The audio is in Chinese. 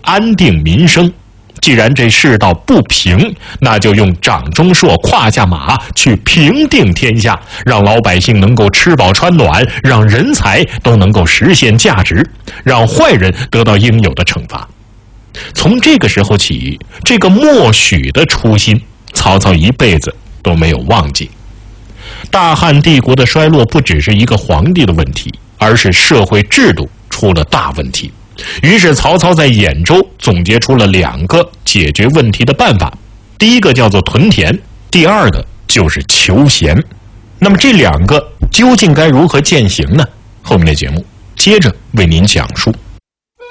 安定民生。既然这世道不平，那就用掌中槊胯下马去平定天下，让老百姓能够吃饱穿暖，让人才都能够实现价值，让坏人得到应有的惩罚。从这个时候起，这个默许的初心，曹操一辈子都没有忘记。大汉帝国的衰落不只是一个皇帝的问题，而是社会制度出了大问题。于是曹操在兖州总结出了2个解决问题的办法，第一个叫做屯田，第二个就是求贤。那么这2个究竟该如何践行呢？后面的节目接着为您讲述。